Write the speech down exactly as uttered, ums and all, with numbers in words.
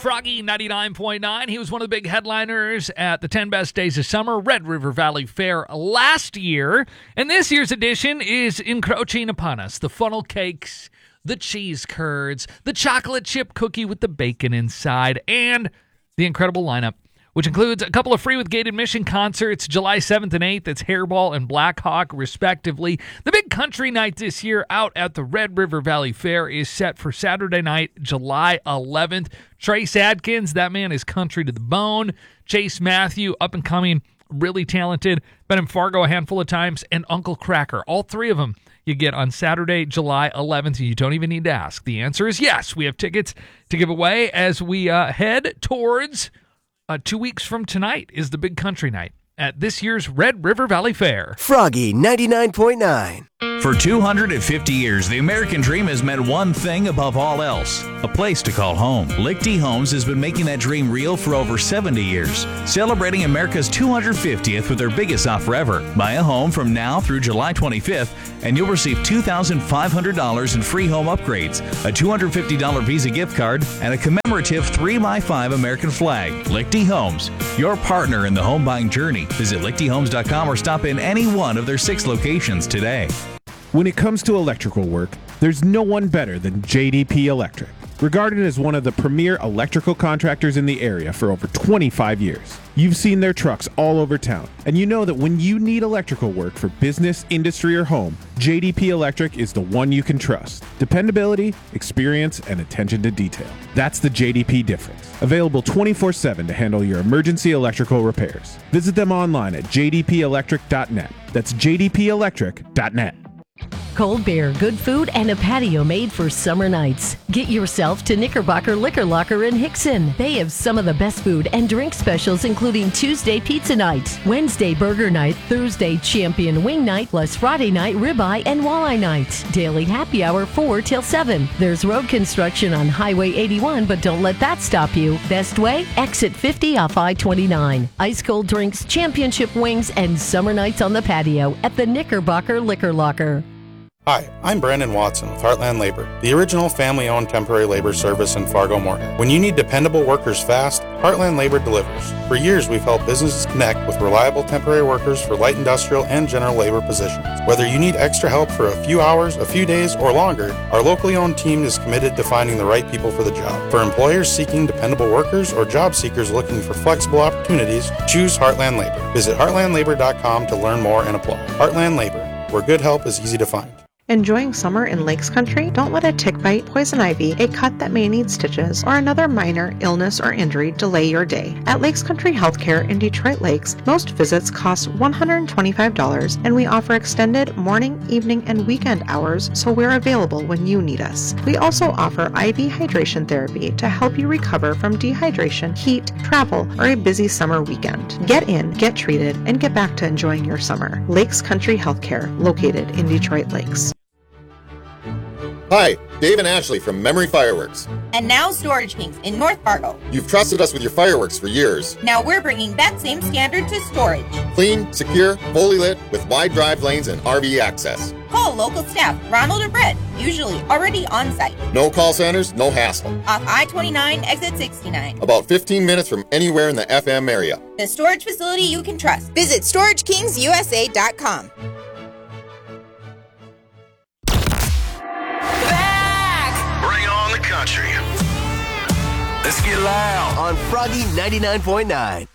Froggy ninety-nine point nine. He was one of the big headliners at the ten Best Days of Summer, Red River Valley Fair last year. And this year's edition is encroaching upon us. The funnel cakes, the cheese curds, the chocolate chip cookie with the bacon inside, and the incredible lineup, which includes a couple of free with gate admission concerts July seventh and eighth. It's Hairball and Black Hawk, respectively. The big country night this year out at the Red River Valley Fair is set for Saturday night, July eleventh. Trace Adkins, that man is country to the bone. Chase Matthew, up and coming, really talented. Been in Fargo a handful of times. And Uncle Cracker. All three of them you get on Saturday, July eleventh. You don't even need to ask. The answer is yes. We have tickets to give away as we uh, head towards... Uh, two weeks from tonight is the big country night at this year's Red River Valley Fair. Froggy ninety-nine point nine. For two hundred fifty years, the American dream has meant one thing above all else: a place to call home. Lichty Homes has been making that dream real for over seventy years, celebrating America's two hundred fiftieth with their biggest offer ever. Buy a home from now through July twenty-fifth, and you'll receive two thousand five hundred dollars in free home upgrades, a two hundred fifty dollars Visa gift card, and a commemorative three by five American flag. Lichty Homes, your partner in the home buying journey. Visit lichty homes dot com or stop in any one of their six locations today. When it comes to electrical work, there's no one better than J D P Electric. Regarded as one of the premier electrical contractors in the area for over twenty-five years. You've seen their trucks all over town, and you know that when you need electrical work for business, industry, or home, J D P Electric is the one you can trust. Dependability, experience, and attention to detail. That's the J D P difference. Available twenty-four seven to handle your emergency electrical repairs. Visit them online at j d p electric dot net. That's j d p electric dot net. Cold beer, good food, and a patio made for summer nights. Get yourself to Knickerbocker Liquor Locker in Hickson. They have some of the best food and drink specials, including Tuesday pizza night, Wednesday burger night, Thursday champion wing night, plus Friday night ribeye and walleye night. Daily happy hour four till seven. There's road construction on Highway eighty-one, but don't let that stop you. Best way? Exit fifty off I twenty-nine. Ice cold drinks, championship wings, and summer nights on the patio at the Knickerbocker Liquor Locker. Hi, I'm Brandon Watson with Heartland Labor, the original family-owned temporary labor service in Fargo-Moorhead. When you need dependable workers fast, Heartland Labor delivers. For years, we've helped businesses connect with reliable temporary workers for light industrial and general labor positions. Whether you need extra help for a few hours, a few days, or longer, our locally owned team is committed to finding the right people for the job. For employers seeking dependable workers or job seekers looking for flexible opportunities, choose Heartland Labor. Visit heartland labor dot com to learn more and apply. Heartland Labor, where good help is easy to find. Enjoying summer in Lakes Country? Don't let a tick bite, poison ivy, a cut that may need stitches, or another minor illness or injury delay your day. At Lakes Country Healthcare in Detroit Lakes, most visits cost one hundred twenty-five dollars, and we offer extended morning, evening, and weekend hours, so we're available when you need us. We also offer I V hydration therapy to help you recover from dehydration, heat, travel, or a busy summer weekend. Get in, get treated, and get back to enjoying your summer. Lakes Country Healthcare, located in Detroit Lakes. Hi, Dave and Ashley from Memory Fireworks. And now Storage Kings in North Fargo. You've trusted us with your fireworks for years. Now we're bringing that same standard to storage. Clean, secure, fully lit, with wide drive lanes and R V access. Call local staff, Ronald or Brett, usually already on site. No call centers, no hassle. Off I twenty-nine, exit sixty-nine. About fifteen minutes from anywhere in the F M area. The storage facility you can trust. Visit storage kings u s a dot com. Country. Let's get loud on Froggy ninety-nine point nine.